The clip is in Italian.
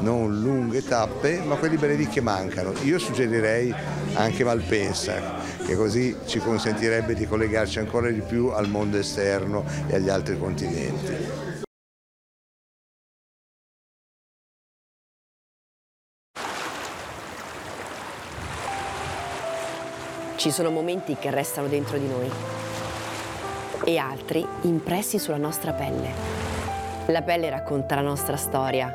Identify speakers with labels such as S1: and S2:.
S1: non lunghe tappe, ma quelli brevi che mancano. Io suggerirei anche Malpensa, che così ci consentirebbe di collegarci ancora di più al mondo esterno e agli altri continenti.
S2: Ci sono momenti che restano dentro di noi e altri impressi sulla nostra pelle. La pelle racconta la nostra storia.